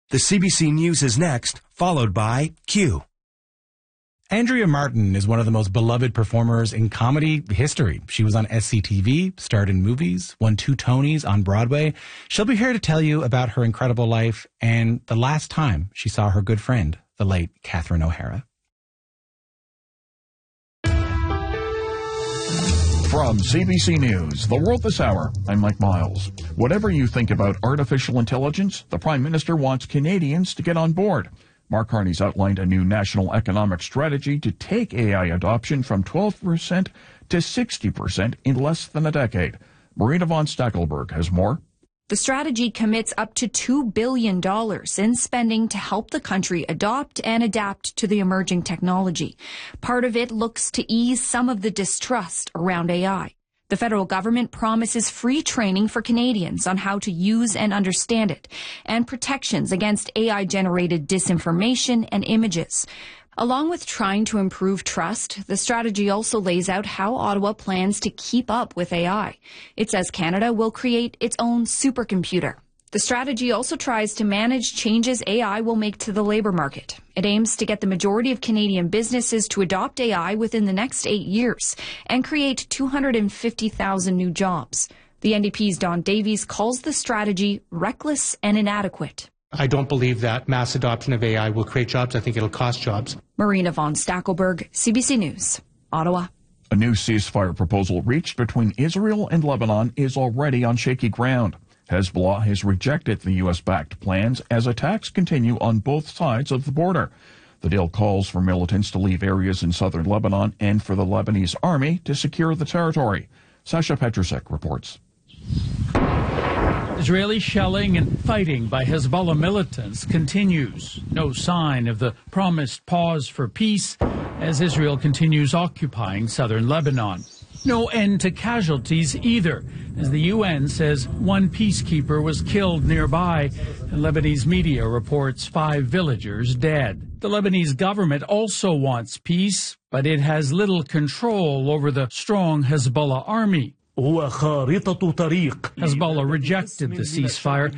The CBC News is next, followed by Q. Andrea Martin is one of the most beloved performers in comedy history. She was on SCTV, starred in movies, won 2 Tonys on Broadway. She'll be here to tell you about her incredible life and the last time she saw her good friend, the late Catherine O'Hara. From CBC News, The World This Hour, I'm Mike Miles. Whatever you think about artificial intelligence, the Prime Minister wants Canadians to get on board. Mark Carney's outlined a new national economic strategy to take AI adoption from 12% to 60% in less than a decade. Marina von Stackelberg has more. The strategy commits up to $2 billion in spending to help the country adopt and adapt to the emerging technology. Part of it looks to ease some of the distrust around AI. The federal government promises free training for Canadians on how to use and understand it, and protections against AI-generated disinformation and images. Along with trying to improve trust, the strategy also lays out how Ottawa plans to keep up with AI. It says Canada will create its own supercomputer. The strategy also tries to manage changes AI will make to the labour market. It aims to get the majority of Canadian businesses to adopt AI within the next 8 years and create 250,000 new jobs. The NDP's Don Davies calls the strategy reckless and inadequate. I don't believe that mass adoption of AI will create jobs. I think it'll cost jobs. Marina von Stackelberg, CBC News, Ottawa. A new ceasefire proposal reached between Israel and Lebanon is already on shaky ground. Hezbollah has rejected the U.S.-backed plans as attacks continue on both sides of the border. The deal calls for militants to leave areas in southern Lebanon and for the Lebanese army to secure the territory. Sasha Petrusek reports. Israeli shelling and fighting by Hezbollah militants continues. No sign of the promised pause for peace as Israel continues occupying southern Lebanon. No end to casualties either, as the UN says 1 peacekeeper was killed nearby, and Lebanese media reports 5 villagers dead. The Lebanese government also wants peace, but it has little control over the strong Hezbollah army. Hezbollah rejected the ceasefire